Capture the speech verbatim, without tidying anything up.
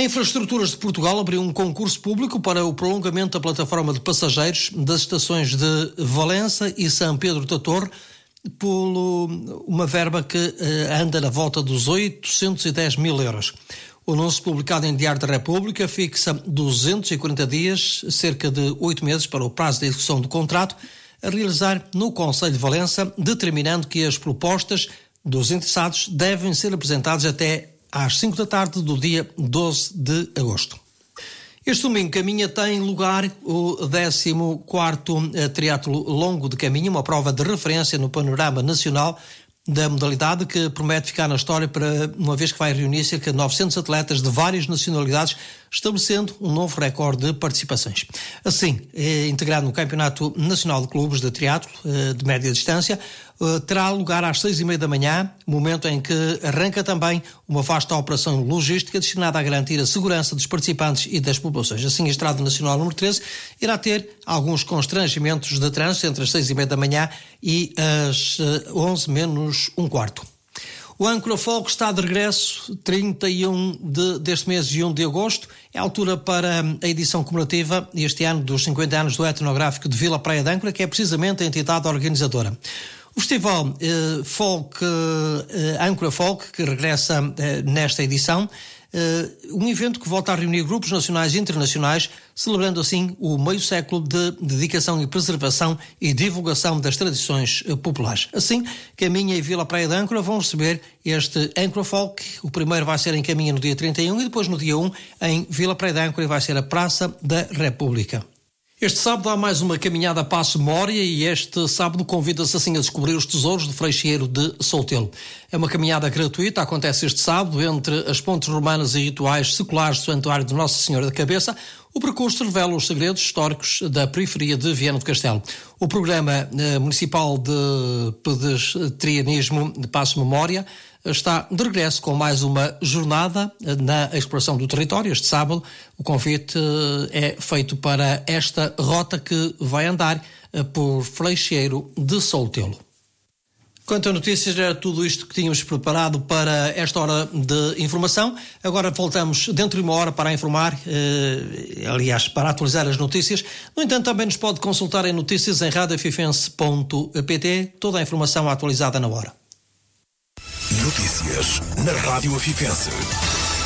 Infraestruturas de Portugal abriu um concurso público para o prolongamento da plataforma de passageiros das estações de Valença e São Pedro da Torre, por uma verba que uh, anda na volta dos oitocentos e dez mil euros. O anúncio publicado em Diário da República fixa duzentos e quarenta dias, cerca de oito meses, para o prazo de execução do contrato, a realizar no Concelho de Valença, determinando que as propostas dos interessados devem ser apresentadas até às cinco da tarde do dia doze de agosto. Este domingo Caminha tem lugar o décimo quarto triatlo longo de Caminha, uma prova de referência no panorama nacional da modalidade que promete ficar na história, para uma vez que vai reunir cerca de novecentos atletas de várias nacionalidades, estabelecendo um novo recorde de participações. Assim, é integrado no Campeonato Nacional de Clubes de Triatlo de média distância, terá lugar às seis e meia da manhã, momento em que arranca também uma vasta operação logística destinada a garantir a segurança dos participantes e das populações. Assim, a Estrada Nacional número treze irá ter alguns constrangimentos de trânsito entre as seis e meia da manhã e as onze menos um quarto. O Âncora Folk está de regresso, trinta e um de, deste mês e um de agosto. É a altura para a edição comemorativa este ano dos cinquenta anos do Etnográfico de Vila Praia de Âncora, que é precisamente a entidade organizadora. O festival eh, Folk, eh, Âncora Folk, que regressa eh, nesta edição, eh, um evento que volta a reunir grupos nacionais e internacionais, celebrando assim o meio século de dedicação e preservação e divulgação das tradições eh, populares. Assim, Caminha e Vila Praia de Âncora vão receber este Âncora Folk. O primeiro vai ser em Caminha no dia trinta e um e depois no dia um em Vila Praia de Âncora, e vai ser a Praça da República. Este sábado há mais uma caminhada Paço Mória, e este sábado convida-se assim a descobrir os tesouros do Freixeiro de Soutelo. É uma caminhada gratuita, acontece este sábado entre as pontes romanas e rituais seculares do Santuário de Nossa Senhora da Cabeça. O percurso revela os segredos históricos da periferia de Viana do Castelo. O Programa eh, Municipal de Pedestrianismo de Paço Memória está de regresso com mais uma jornada na exploração do território. Este sábado o convite é feito para esta rota que vai andar por Freixeiro de Soutelo. Quanto a notícias, era tudo isto que tínhamos preparado para esta hora de informação. Agora voltamos dentro de uma hora para informar, eh, aliás, para atualizar as notícias. No entanto, também nos pode consultar em notícias em rádio afifense ponto pt, toda a informação atualizada na hora. Notícias na Rádio Afifense.